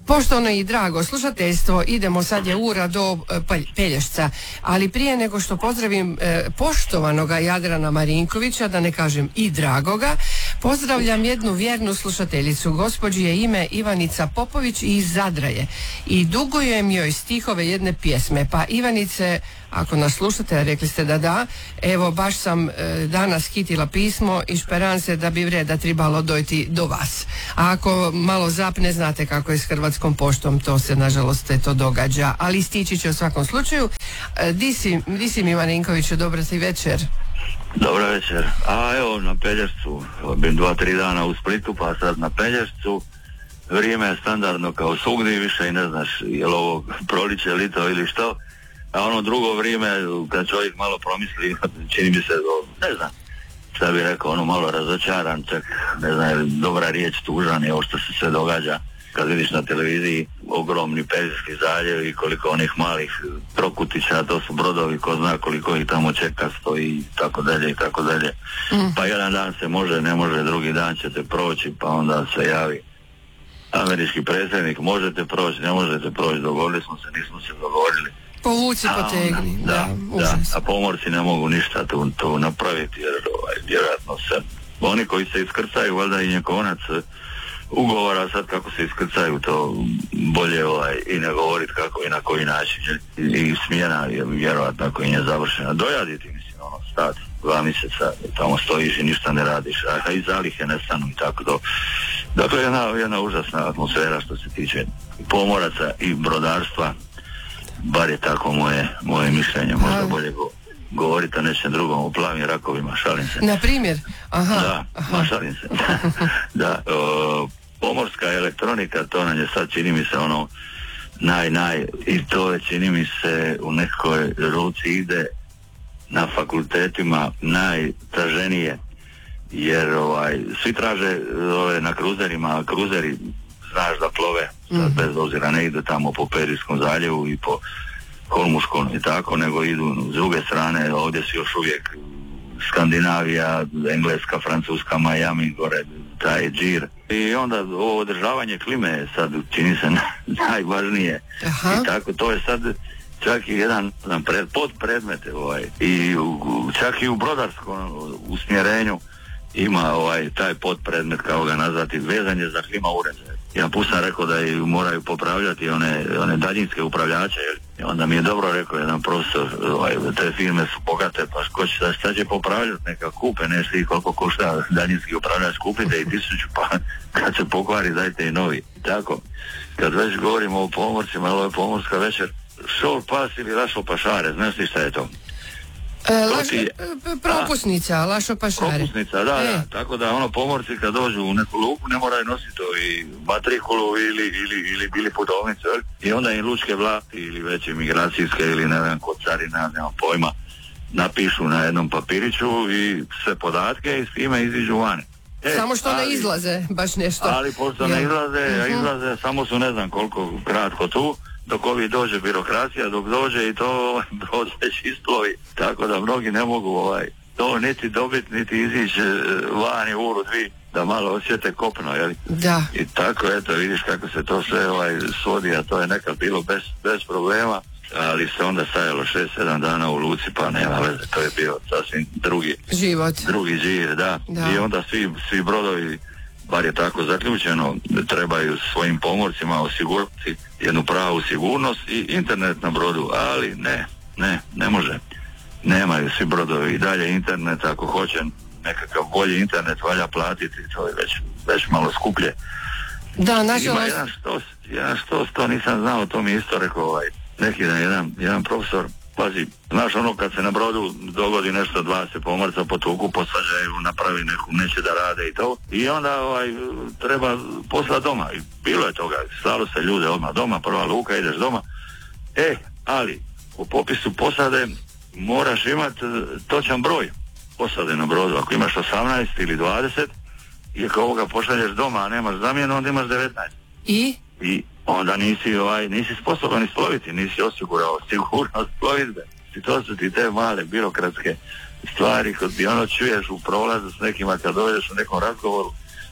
Poštovano i drago slušateljstvo, idemo sad je ura do Pelješca, ali prije nego što pozdravim poštovanoga Jadrana Marinkovića, da ne kažem i dragoga, pozdravljam jednu vjernu slušateljicu. Gospođi je ime Ivanica Popović i iz Zadra je i dugujem joj stihove jedne pjesme. Pa Ivanice, ako nas slušate, rekli ste da, evo baš sam danas hitila pismo i šperam se da bi vreda trebalo dojti do vas. A ako malo zapne, znate kako je s Hrvatskom poštom, to se nažalost to događa, ali stići će u svakom slučaju. Di si mi, Marinkoviću, dobro ti večer. Dobro večer. A evo na Pelješcu, bim 2-3 dana u Splitu, pa sad na Pelješcu. Vrijeme je standardno kao svugdje, više i ne znaš je li ovo proliče, lito ili što. A ono drugo vrijeme, kad čovjek malo promisli, čini mi se, ne znam, šta bi rekao, ono malo razočaran, čak ne znam, je li dobra riječ, tužan je ovo što se sve događa. Kad vidiš na televiziji ogromni Pelješki zaljev i koliko onih malih trokutića, to su brodovi, ko zna koliko ih tamo čeka, stoji i tako dalje i tako dalje. Pa jedan dan se može, ne može, drugi dan ćete proći, pa onda se javi američki predsjednik, možete proći, ne možete proći, dogovorili smo se, nismo se dogovorili. Povuci, potegni. Da, a pomorci ne mogu ništa tu napraviti, jer vjerojatno se oni koji se iskrcaju, valjda i njekonac ugovora, sad kako se iskrcaju, to bolje i ne govoriti kako i na koji način, i smjena je vjerojatno ako i nije završena, dojaditi, mislim, stati 2 mjeseca, tamo stojiš i ništa ne radiš, a i zalihe nestanu i tako to. Dakle, jedna užasna atmosfera što se tiče pomoraca i brodarstva, bar je tako moje mišljenje, možda bolje govoriti o nečem drugom, o plavim rakovima, šalim se. Na primjer? Aha. Šalim se. Da, pomorska elektronika, to nam je sad, čini mi se, ono i to je, čini mi se, u nekoj ruci ide na fakultetima najtraženije, jer svi traže na kruzerima, a kruzeri znaš da plove, bez obzira ne idu tamo po Perijskom zaljevu i po Hormuškom i tako, nego idu s druge strane, ovdje si još uvijek Skandinavija, Engleska, Francuska, Miami, gore, taj džir. I onda ovo održavanje klime je sad, čini se, najvažnije. I tako, to je sad čak i jedan podpredmet i čak i u brodarskom usmjerenju ima taj podpredmet, kao ga nazvati, vezanje za klima uređaje. Ja sam rekao da i moraju popravljati one daljinske upravljače, i onda mi je dobro rekao jedan profesor, te firme su bogate, pa šta će popravljati, neka kupe, nešto i koliko košta daljinski upravljač, kupite i 1000, pa kad se pokvari dajte i novi. Tako, kad već govorimo o pomorcima, ovo je pomorska večer, šol pas ili lašo pašare, znaš ti šta je to? Propusnica, lašo pašare. Propusnica, da, tako da pomorci kad dođu u neku luku ne moraju nositi i matrikulu ili putovnicu, i onda im lučke vlasti ili već imigracijske ili ne znam kod carina, nemam pojma, napišu na jednom papiriću i sve podatke i s time iziđu vani. Samo što ne izlaze baš nešto. Ali pošto ne izlaze, samo su ne znam koliko kratko tu, dok ovi dođe birokracija, dok dođe i to brod već isplovi, tako da mnogi ne mogu to niti dobiti, niti izići vani uru dvi, da malo osjete kopno, jel? Da. I tako, eto, vidiš kako se to sve svodi, a to je nekad bilo bez problema, ali se onda stajalo 6-7 dana u luci, pa nema veze, to je bio sasvim drugi žir, da. I onda svi brodovi, bar je tako zaključeno, trebaju svojim pomorcima osigurati jednu pravu sigurnost i internet na brodu, ali ne može. Nemaju svi brodovi i dalje internet, ako hoće nekakav bolji internet valja platiti, to je već malo skuplje. Da, nažalost. Ima jedan štos, to nisam znao, to mi isto rekao neki dan jedan profesor. Pazi, znaš kad se na brodu dogodi nešto, 2 se pomorca potuku, posvađaju, napravi neće da rade i to. I onda treba poslati doma. I bilo je toga, slalo se ljude odmah doma, prva luka, ideš doma. Ali u popisu posade moraš imati točan broj posade na brodu. Ako imaš 18 ili 20, i ako ovoga pošalješ doma, a nemaš zamjenu, onda imaš 19. I onda nisi sposoban isploviti, nisi osigurao sigurnost plovidbe. I to su ti te male birokratske stvari, kad čuješ u prolazu s nekima, kad dođeš u nekom razgovoru,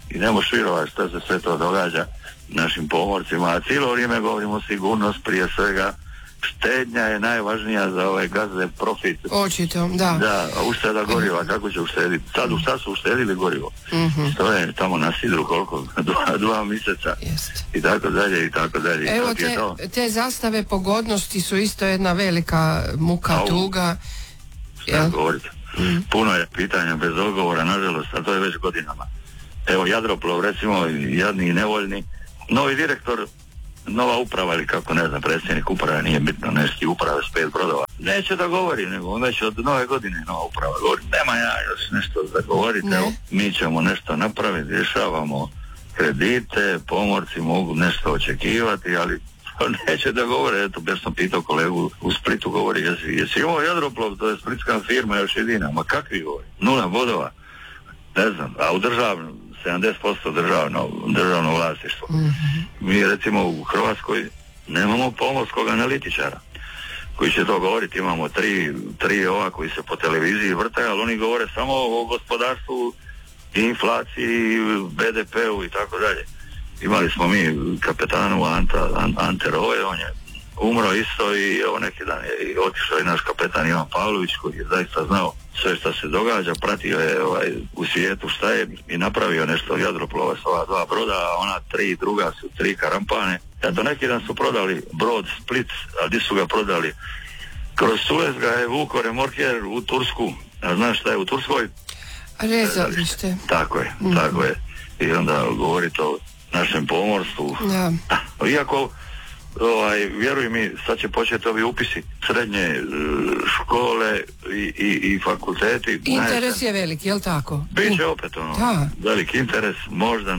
i ne možeš vjerovati što se sve to događa našim pomorcima, a cijelo vrijeme govorimo sigurnost, prije svega štednja je najvažnija za ove gazde, profit. Očito, da. Da, a ušteda goriva, kako će uštediti? Sad u šta su uštedili gorivo? To je tamo na sidru koliko? 2 mjeseca. I tako dalje, i tako dalje. Evo te zastave pogodnosti su isto jedna velika muka, tuga. Šta govorite? Puno je pitanja bez odgovora, nažalost, a to je već godinama. Evo, Jadroplov, recimo, jadni i nevoljni, novi direktor, nova uprava ili kako, ne znam, predsjednik uprave, nije bitno, nešto uprave s 5 brodova. Neće da govori, nego već od nove godine nova uprava govori, nema ja još nešto da govorite, evo, mi ćemo nešto napraviti, rješavamo kredite, pomorci mogu nešto očekivati, ali neće da govore. Eto, jer sam pitao kolegu u Splitu, govori, jesi imao Jadroplov, to je splitska firma još jedina, ma kakvi govori, 0 bodova, ne znam, a u državnom 70% državno vlasništvo. Mi recimo u Hrvatskoj nemamo pomorskog analitičara koji će to govoriti, imamo tri ova koji se po televiziji vrtaju, ali oni govore samo o gospodarstvu, inflaciji, BDP-u i tako dalje. Imali smo mi kapetanu Ante Roje, on je umro isto i evo neki dan je otišao i naš kapetan Ivan Pavlović koji je zaista znao sve što se događa, pratio je u svijetu šta je i napravio nešto od Jadroplova s ova 2 broda, a ona 3 druga su 3 karampane. Eto, neki dan su prodali brod Split, a gdje su ga prodali? Kroz Suez ga je vuko remorker u Tursku, a znaš šta je u Turskoj? Rezalište. Tako je. I onda govorite o našem pomorstvu. Iako vjeruj mi, sad će početi ovi upisi srednje škole i fakulteti. Interes je veliki, jel tako? Biće opet veliki interes, možda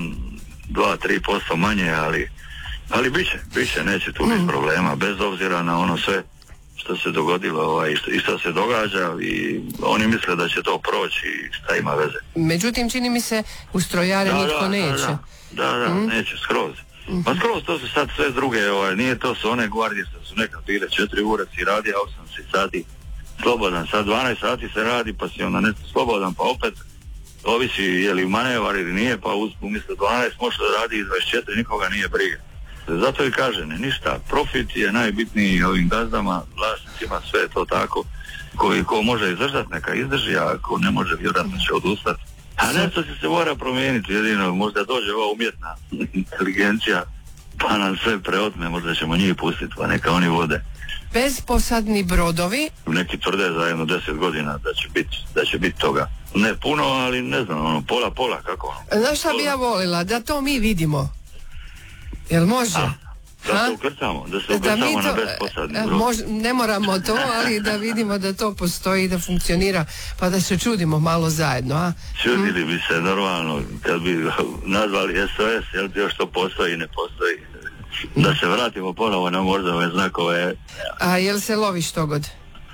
2-3% manje, ali biće, neće tu biti problema, bez obzira na ono sve što se dogodilo i što se događa, i oni misle da će to proći i šta ima veze. Međutim, čini mi se u strojare nitko neće. Da, neće, skroz. Pa skroz, to su sad sve druge, nije to su one gvardije što su nekad bile 4 ure si radi, a 8 sati slobodan, sad 12 sati se radi, pa si onda nešto slobodan, pa opet ovisi je li manevar ili nije, pa umjesto 12 može da radi i 24, nikoga nije briga. Zato i kaže, ništa, profit je najbitniji ovim gazdama, vlasnicima, sve je to tako, ko može izdržati, neka izdrži, a ako ne može, vjerojatno će odustati. A nešto se mora promijeniti, jedino možda dođe ova umjetna inteligencija pa nam sve preotme, možda ćemo njih pustiti, pa neka oni vode. Bezposadni brodovi? Neki tvrde za jedno 10 godina da će biti toga. Ne puno, ali ne znam, pola, kako ono. Znaš šta bi ja volila? Da to mi vidimo. Jel može? Da se ukrcamo na bezposadni brod. Ne moramo to, ali da vidimo da to postoji i da funkcionira, pa da se čudimo malo zajedno, a? Čudili bi se normalno kad bi nazvali SOS, jel ti još to postoji i ne postoji. Da se vratimo ponovo na morzove znakove. A jel se lovi štogod?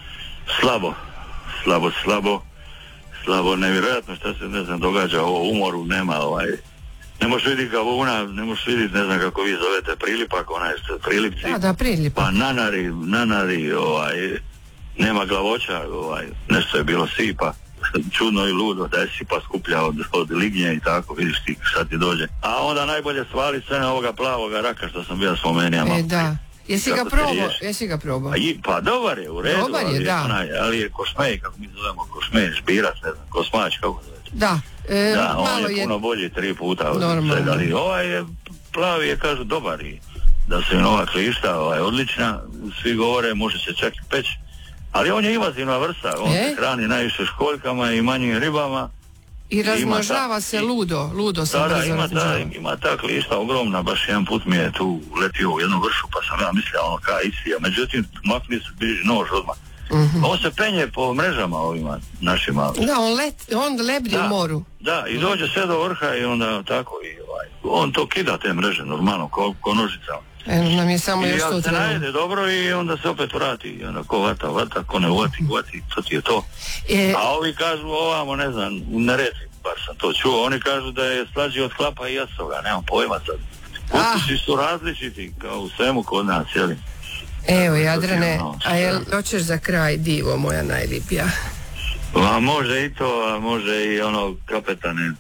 Slabo, nevjerojatno što se, ne znam, događa ovo umoru, nema ne možeš vidjeti gavuna, ne možeš vidjeti, ne znam kako vi zovete, prilipak, prilipci. Da, prilipak. Pa nanari, nema glavoća, nešto je bilo sipa, čudno i ludo, da je sipa skuplja od lignje i tako, vidiš ti šta ti dođe. A onda najbolje svali sve na ovoga plavoga raka što sam bio spomenuo. Da. Jesi ga probao? Pa dobar je, u redu, dobar je, ali je košmej, kako mi zovemo, košmej, špirac, ne znam, kosmač, kako zovete. Da. On je puno bolji 3 puta od svega, ali je plavi je, kažu, dobar, i da su nova klišta odlična, svi govore, može se čak i peći, ali on je invazivna vrsta, on se hrani najviše školjkama i manjim ribama. I razmnožava se ludo se razmnožava. Ima ta klišta ogromna, baš jedan put mi je tu letio u jednu vršu, pa sam ja mislio isija, međutim makli su nož odmah. On se penje po mrežama ovima našima. Da, on lebdi u moru. Da, i dođe sve do vrha i onda tako on to kida te mreže normalno, ko nožicama. Nam je samo još to treba. I se najede dobro i onda se opet vrati. I onda ko vata, ko ne uvati, to ti je to. A ovi kažu ovamo, ne znam, ne reci, bar sam to čuo, oni kažu da je slađi od klapa i jastoga, nemam pojma sad. Ukusi su različiti, kao u svemu kod nas, jeli? Evo, Jadrane, a jel hoćeš za kraj divo moja najlipija? Može i to, a može i ono, kapetane,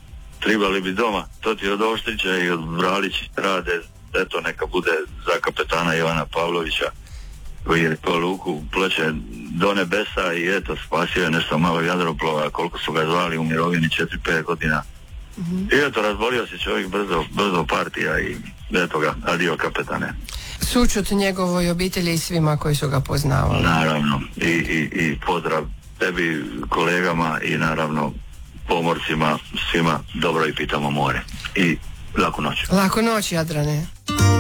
tribali bi doma. To ti od Oštrića i od Bralić rade, eto neka bude za kapetana Ivana Pavlovića, koji je to luku pleće do nebesa i eto spasio je nešto malo Jadroplova, koliko su ga zvali u mirovini 4-5 godina. I eto, razbolio se čovjek brzo partija i eto ga, adio kapetane. Sućut njegovoj obitelji i svima koji su ga poznavali. Naravno, i pozdrav tebi, kolegama i naravno pomorcima, svima dobro i pitamo more. I laku noć. Laku noć, Jadrane.